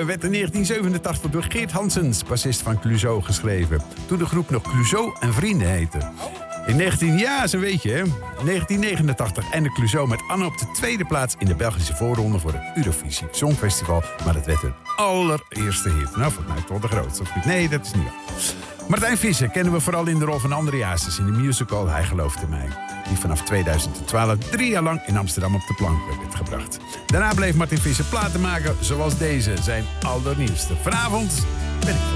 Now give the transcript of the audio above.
werd in 1987 door Geert Hansens, bassist van Clouseau, geschreven. Toen de groep nog Clouseau en Vrienden heette. In 1989 eindigde Clouseau met Anne op de tweede plaats in de Belgische voorronde voor het Eurovisie Songfestival. Maar het werd hun allereerste hit. Nou, volgens mij toch de grootste. Nee, dat is niet waar. Martijn Visser kennen we vooral in de rol van André Hazes in de musical Hij gelooft in mij. Die vanaf 2012 3 jaar lang in Amsterdam op de plank werd gebracht. Daarna bleef Martin Visser platen maken zoals deze, zijn allernieuwste. Vanavond ben ik